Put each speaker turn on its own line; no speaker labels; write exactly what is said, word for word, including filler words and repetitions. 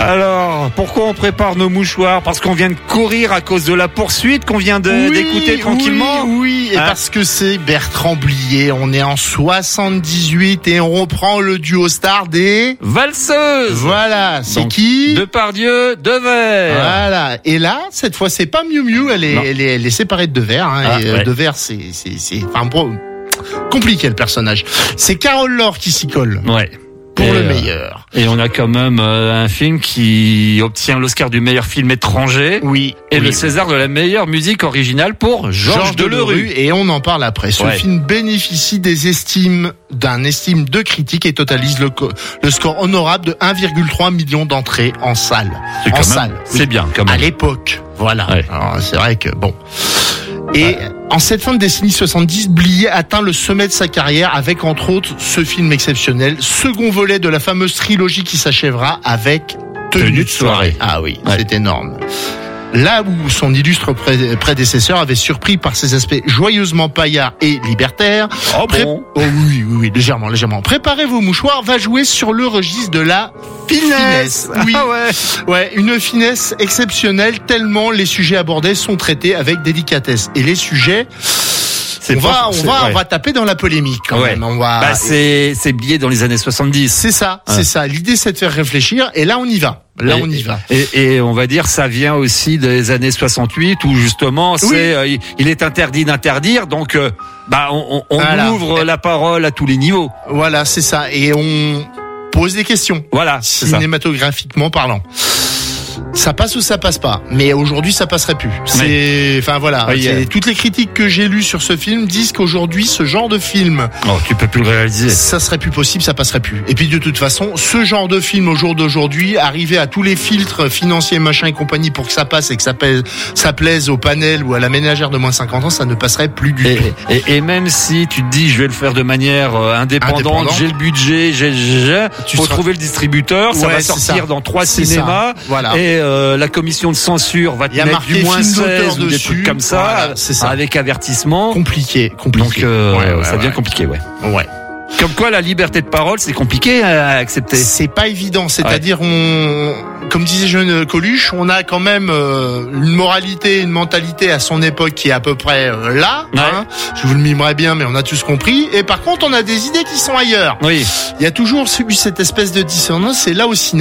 Alors, pourquoi on prépare nos mouchoirs? Parce qu'on vient de courir à cause de la poursuite qu'on vient de,
oui,
d'écouter tranquillement.
Oui, oui. Et
hein?
Parce que c'est Bertrand Blier. On est en soixante-dix-huit et on reprend le duo star des
valseuses.
Voilà, c'est
Donc,
qui?
Depardieu, Devers.
Voilà. Et là, cette fois, c'est pas Miu Miu. Elle est, elle est, elle est séparée de Devers. Hein,
Ah,
et
ouais.
Devers, c'est, c'est, c'est, enfin, bon, compliqué le personnage. C'est Carole Laure qui s'y colle.
Ouais.
Pour
et
le
euh,
meilleur.
Et on a quand même euh, un film qui obtient l'Oscar du meilleur film étranger.
Oui.
Et
oui.
le César de la meilleure musique originale pour Georges,
Georges
Delerue.
Et on en parle après. Ce
Ouais.
film bénéficie des estimes, d'un estime de critique et totalise le, co- le score honorable de un virgule trois million d'entrées en salle.
C'est
En
quand
salle.
même,
oui.
c'est bien quand même.
À l'époque. Voilà.
Ouais.
Alors, c'est vrai que bon. Et en cette fin de décennie soixante-dix, Blier atteint le sommet de sa carrière avec entre autres ce film exceptionnel, second volet de la fameuse trilogie qui s'achèvera avec Tenue,
Tenue
de
de
soirée.
soirée.
Ah oui,
Ouais.
c'est énorme. Là où son illustre pré- prédécesseur avait surpris par ses aspects joyeusement paillards et libertaires.
Oh
Pré-
bon.
Oh oui, oui, oui, légèrement, légèrement. Préparez vos mouchoirs, va jouer sur le registre de la finesse. Oui.
Ah ouais.
Ouais, une finesse exceptionnelle tellement les sujets abordés sont traités avec délicatesse. Et les sujets,
C'est
on
pas-
va, on
c'est-
va,
ouais.
on va taper dans la polémique quand
Ouais.
même. On va.
Bah, c'est, c'est Blier dans les années soixante-dix.
C'est ça,
Ouais.
c'est ça. L'idée, c'est de faire réfléchir. Et là, on y va. Là,
Et-
on y va.
Et, et on va dire, ça vient aussi des années soixante-huit où justement, c'est,
Oui.
euh, il- il est interdit d'interdire, donc, euh, bah, on, on, on
Voilà.
ouvre la parole à tous les niveaux.
Voilà, c'est ça. Et on pose des questions.
Voilà, c'est ça.
Cinématographiquement parlant. Ça passe ou ça passe pas. Mais aujourd'hui, ça passerait plus. C'est, enfin voilà.
Oui,
c'est-
euh.
Toutes les critiques que j'ai lues sur ce film disent qu'aujourd'hui, ce genre de film,
Oh, tu peux plus le réaliser.
ça serait plus possible, ça passerait plus. Et puis de toute façon, ce genre de film au jour d'aujourd'hui, arriver à tous les filtres financiers, machin et compagnie pour que ça passe et que ça plaise, ça plaise au panel ou à la ménagère de moins de cinquante ans, ça ne passerait plus du
Et,
tout.
et, et même si tu te dis, je vais le faire de manière euh, indépendante,
Indépendant.
j'ai le budget, j'ai, j'ai, j'ai,
Tu
faut
seras-
trouver le distributeur, ça
Ouais,
va
c'est
sortir
ça.
dans trois
C'est
cinémas,
ça. Voilà.
et euh, la commission de censure va te
Il y a
mettre
marqué
du moins
film d'auteur
seize ou des
dessus.
trucs comme ça,
Voilà, c'est ça.
avec avertissement.
Compliqué, compliqué.
Donc euh,
Ouais, ouais,
ça
ouais.
devient compliqué, ouais.
Ouais.
Comme quoi la liberté de parole, c'est compliqué à accepter.
C'est pas évident. C'est-à-dire, on, comme disait jeune Coluche, on a quand même euh, une moralité, une mentalité à son époque qui est à peu près euh, là.
Ouais.
Hein. Je vous le mimerai bien, mais on a tous compris. Et par contre, on a des idées qui sont ailleurs.
Oui.
Il y a toujours eu cette espèce de dissonance. Et là aussi.